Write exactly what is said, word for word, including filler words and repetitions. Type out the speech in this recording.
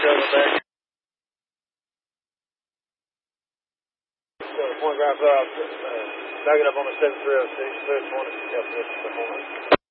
Trailer back. So the point drives off, uh, back it up on the seven three oh six, third point, is the